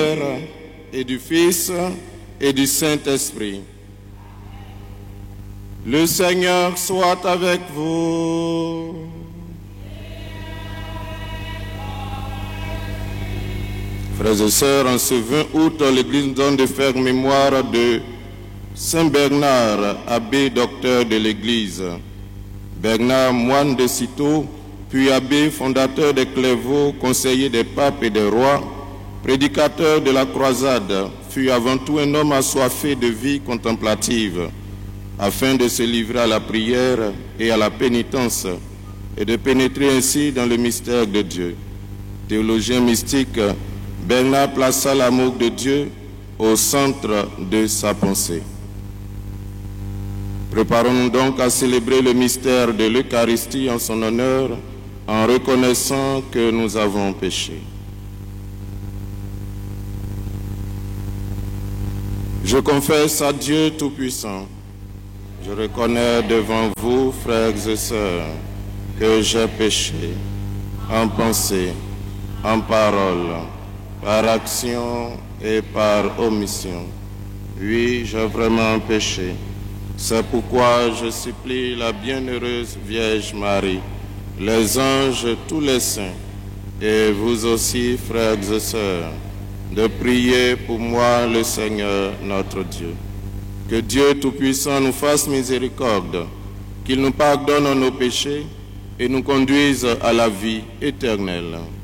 Père et du Fils et du Saint-Esprit. Le Seigneur soit avec vous. Frères et sœurs, en ce 20 août, l'Église nous donne de faire mémoire de Saint Bernard, abbé docteur de l'Église. Bernard, moine de Cîteaux, puis abbé fondateur des Clairvaux, conseiller des papes et des rois, prédicateur de la croisade, fut avant tout un homme assoiffé de vie contemplative, afin de se livrer à la prière et à la pénitence, et de pénétrer ainsi dans le mystère de Dieu. Théologien mystique, Bernard plaça l'amour de Dieu au centre de sa pensée. Préparons-nous donc à célébrer le mystère de l'Eucharistie en son honneur, en reconnaissant que nous avons péché. Je confesse à Dieu Tout-Puissant, je reconnais devant vous, frères et sœurs, que j'ai péché en pensée, en parole, par action et par omission. Oui, j'ai vraiment péché. C'est pourquoi je supplie la bienheureuse Vierge Marie, les anges, tous les saints, et vous aussi, frères et sœurs, de prier pour moi le Seigneur notre Dieu. Que Dieu Tout-Puissant nous fasse miséricorde, qu'il nous pardonne nos péchés et nous conduise à la vie éternelle.